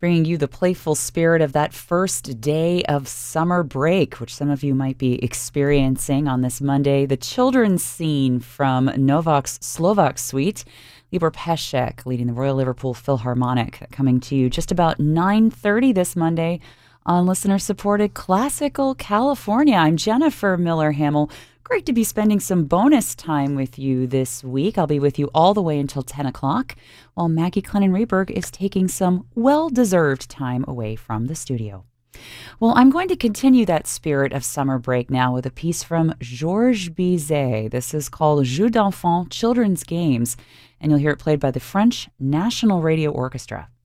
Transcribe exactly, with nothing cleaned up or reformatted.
bringing you the playful spirit of that first day of summer break, which some of you might be experiencing on this Monday. The children's scene from Novak's Slovak Suite, Libor Pesek leading the Royal Liverpool Philharmonic, coming to you just about nine thirty this Monday on listener-supported Classical California. I'm Jennifer Miller-Hamill. Great to be spending some bonus time with you this week. I'll be with you all the way until ten o'clock, while Maggie Clennon-Reberg is taking some well-deserved time away from the studio. Well, I'm going to continue that spirit of summer break now with a piece from Georges Bizet. This is called Jeux d'enfants, Children's Games, and you'll hear it played by the French National Radio Orchestra.